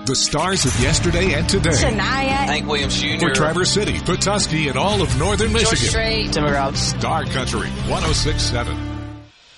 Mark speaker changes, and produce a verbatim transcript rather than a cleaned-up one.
Speaker 1: The stars of yesterday and today.
Speaker 2: Shania.
Speaker 3: Hank Williams Junior
Speaker 1: For Traverse City, Petoskey, and all of northern Michigan.
Speaker 2: Strait.
Speaker 3: Timber Routes.
Speaker 1: Star Country one oh six point seven.